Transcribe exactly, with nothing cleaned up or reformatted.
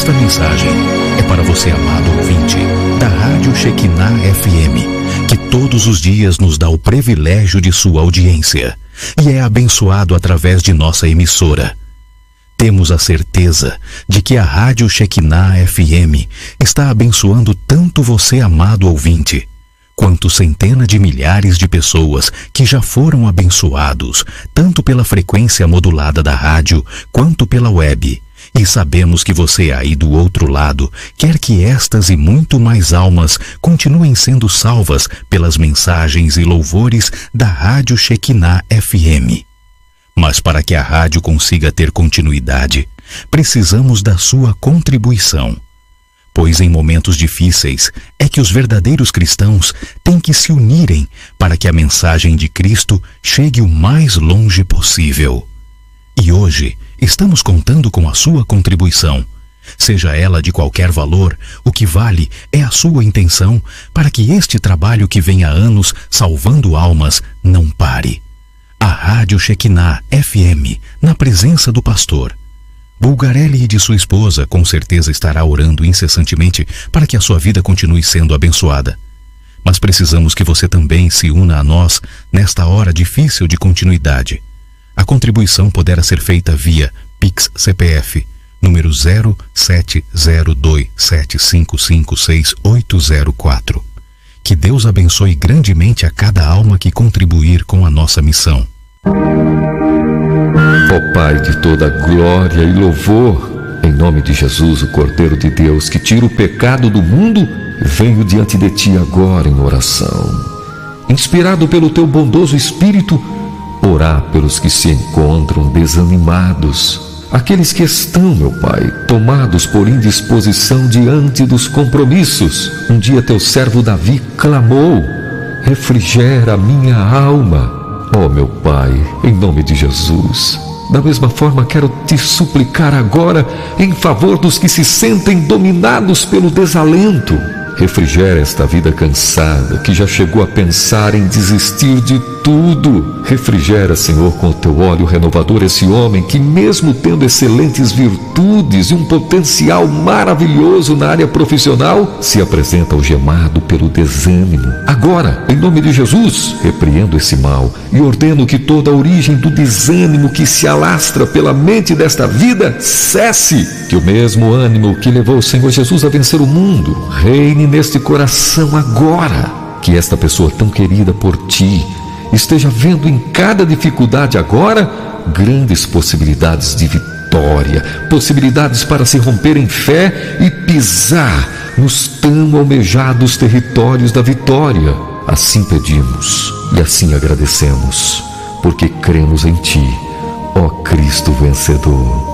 Esta mensagem é para você, amado ouvinte, da Rádio Shekinah F M, que todos os dias nos dá o privilégio de sua audiência e é abençoado através de nossa emissora. Temos a certeza de que a Rádio Shekinah F M está abençoando tanto você, amado ouvinte, quanto centenas de milhares de pessoas que já foram abençoados, tanto pela frequência modulada da rádio, quanto pela web. E sabemos que você aí do outro lado quer que estas e muito mais almas continuem sendo salvas pelas mensagens e louvores da Rádio Shekinah F M. Mas para que a rádio consiga ter continuidade, precisamos da sua contribuição. Pois em momentos difíceis é que os verdadeiros cristãos têm que se unirem para que a mensagem de Cristo chegue o mais longe possível. E hoje estamos contando com a sua contribuição. Seja ela de qualquer valor, o que vale é a sua intenção para que este trabalho que vem há anos salvando almas não pare. A Rádio Shekinah F M, na presença do pastor Bulgarelli e de sua esposa, com certeza estará orando incessantemente para que a sua vida continue sendo abençoada. Mas precisamos que você também se una a nós nesta hora difícil de continuidade. A contribuição poderá ser feita via Pix C P F, número zero sete zero dois sete cinco cinco seis oito zero quatro. Que Deus abençoe grandemente a cada alma que contribuir com a nossa missão. Ó Pai de toda glória e louvor, em nome de Jesus, o Cordeiro de Deus, que tira o pecado do mundo, venho diante de Ti agora em oração. Inspirado pelo Teu bondoso Espírito, orar pelos que se encontram desanimados, aqueles que estão, meu Pai, tomados por indisposição diante dos compromissos. Um dia Teu servo Davi clamou: refrigera a minha alma. Ó meu Pai, em nome de Jesus, da mesma forma quero Te suplicar agora em favor dos que se sentem dominados pelo desalento. Refrigera esta vida cansada que já chegou a pensar em desistir de tudo. Refrigera, Senhor, com o Teu óleo renovador esse homem que, mesmo tendo excelentes virtudes e um potencial maravilhoso na área profissional, se apresenta algemado pelo desânimo. Agora, em nome de Jesus, repreendo esse mal e ordeno que toda a origem do desânimo que se alastra pela mente desta vida cesse. Que o mesmo ânimo que levou o Senhor Jesus a vencer o mundo reine neste coração agora. Que esta pessoa tão querida por Ti esteja vendo em cada dificuldade agora grandes possibilidades de vitória, possibilidades para se romper em fé e pisar nos tão almejados territórios da vitória. Assim pedimos e assim agradecemos, porque cremos em Ti, ó Cristo vencedor.